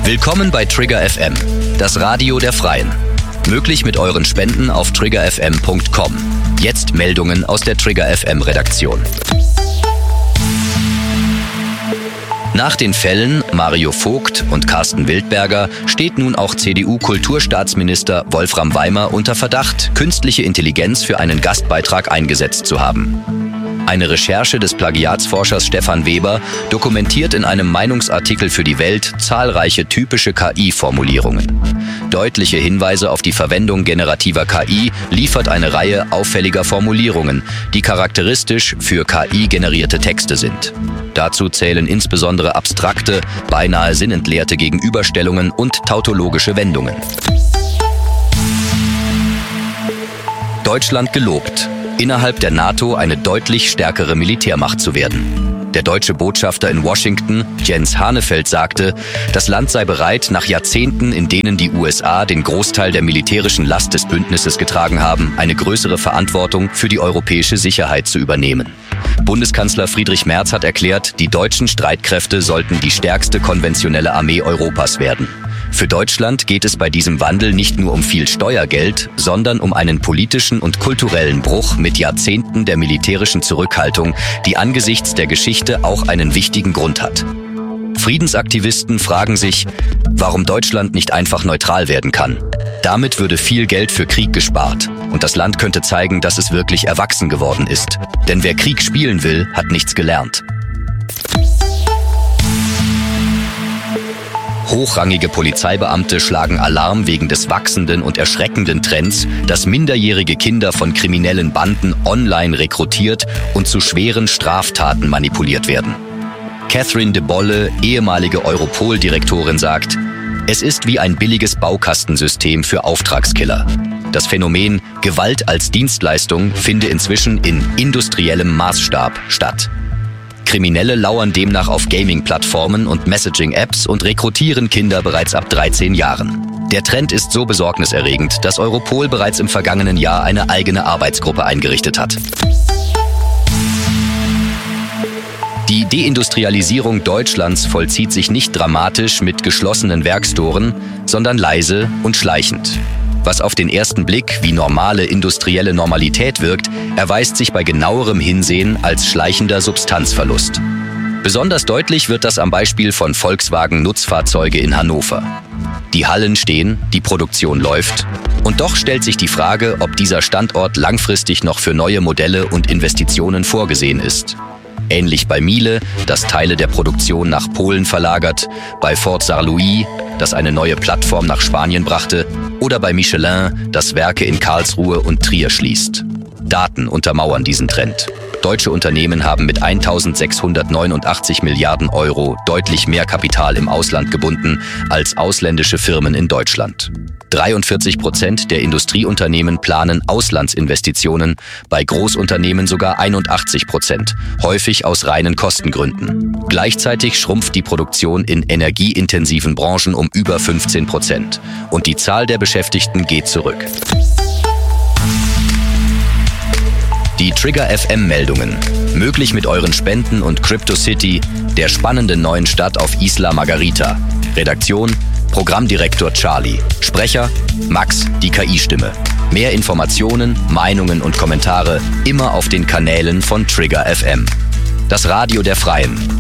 Willkommen bei Trigger FM, das Radio der Freien. Möglich mit euren Spenden auf triggerfm.com. Jetzt Meldungen aus der Trigger FM Redaktion. Nach den Fällen Mario Vogt und Carsten Wildberger steht nun auch CDU-Kulturstaatsminister Wolfram Weimer unter Verdacht, künstliche Intelligenz für einen Gastbeitrag eingesetzt zu haben. Eine Recherche des Plagiatsforschers Stefan Weber dokumentiert in einem Meinungsartikel für die Welt zahlreiche typische KI-Formulierungen. Deutliche Hinweise auf die Verwendung generativer KI liefert eine Reihe auffälliger Formulierungen, die charakteristisch für KI-generierte Texte sind. Dazu zählen insbesondere abstrakte, beinahe sinnentleerte Gegenüberstellungen und tautologische Wendungen. Deutschland gelobt, innerhalb der NATO eine deutlich stärkere Militärmacht zu werden. Der deutsche Botschafter in Washington, Jens Hanefeld, sagte, das Land sei bereit, nach Jahrzehnten, in denen die USA den Großteil der militärischen Last des Bündnisses getragen haben, eine größere Verantwortung für die europäische Sicherheit zu übernehmen. Bundeskanzler Friedrich Merz hat erklärt, die deutschen Streitkräfte sollten die stärkste konventionelle Armee Europas werden. Für Deutschland geht es bei diesem Wandel nicht nur um viel Steuergeld, sondern um einen politischen und kulturellen Bruch mit Jahrzehnten der militärischen Zurückhaltung, die angesichts der Geschichte auch einen wichtigen Grund hat. Friedensaktivisten fragen sich, warum Deutschland nicht einfach neutral werden kann. Damit würde viel Geld für Krieg gespart und das Land könnte zeigen, dass es wirklich erwachsen geworden ist. Denn wer Krieg spielen will, hat nichts gelernt. Hochrangige Polizeibeamte schlagen Alarm wegen des wachsenden und erschreckenden Trends, dass minderjährige Kinder von kriminellen Banden online rekrutiert und zu schweren Straftaten manipuliert werden. Catherine de Bolle, ehemalige Europol-Direktorin, sagt, es ist wie ein billiges Baukastensystem für Auftragskiller. Das Phänomen Gewalt als Dienstleistung finde inzwischen in industriellem Maßstab statt. Kriminelle lauern demnach auf Gaming-Plattformen und Messaging-Apps und rekrutieren Kinder bereits ab 13 Jahren. Der Trend ist so besorgniserregend, dass Europol bereits im vergangenen Jahr eine eigene Arbeitsgruppe eingerichtet hat. Die Deindustrialisierung Deutschlands vollzieht sich nicht dramatisch mit geschlossenen Werkstoren, sondern leise und schleichend. Was auf den ersten Blick wie normale industrielle Normalität wirkt, erweist sich bei genauerem Hinsehen als schleichender Substanzverlust. Besonders deutlich wird das am Beispiel von Volkswagen Nutzfahrzeuge in Hannover. Die Hallen stehen, die Produktion läuft. Und doch stellt sich die Frage, ob dieser Standort langfristig noch für neue Modelle und Investitionen vorgesehen ist. Ähnlich bei Miele, das Teile der Produktion nach Polen verlagert, bei Ford Saarlouis, das eine neue Plattform nach Spanien brachte, oder bei Michelin, das Werke in Karlsruhe und Trier schließt. Daten untermauern diesen Trend. Deutsche Unternehmen haben mit 1.689 Milliarden Euro deutlich mehr Kapital im Ausland gebunden als ausländische Firmen in Deutschland. 43% der Industrieunternehmen planen Auslandsinvestitionen, bei Großunternehmen sogar 81%, häufig aus reinen Kostengründen. Gleichzeitig schrumpft die Produktion in energieintensiven Branchen um über 15% und die Zahl der Beschäftigten geht zurück. Die Trigger FM Meldungen. Möglich mit euren Spenden und CryptoCity, der spannenden neuen Stadt auf Isla Margarita. Redaktion: Programmdirektor Charlie. Sprecher: Max, die KI-Stimme. Mehr Informationen, Meinungen und Kommentare immer auf den Kanälen von Trigger FM. Das Radio der Freien.